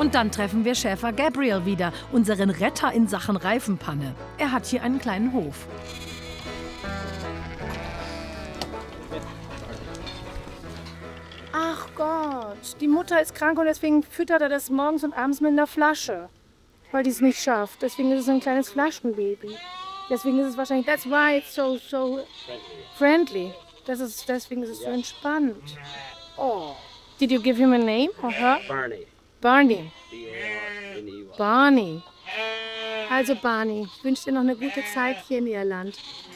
Und dann treffen wir Schäfer Gabriel wieder, unseren Retter in Sachen Reifenpanne. Er hat hier einen kleinen Hof. Ach Gott, die Mutter ist krank und deswegen füttert er das morgens und abends mit einer Flasche. Weil die es nicht schafft. Deswegen ist es ein kleines Flaschenbaby. Deswegen ist es wahrscheinlich, that's why it's so friendly. Deswegen ist es so entspannt. Oh. Did you give him a name or her? Barney. Barney. B-A-R-N-E-Y. Barney. Also Barney, ich wünsche dir noch eine gute Zeit hier in Irland.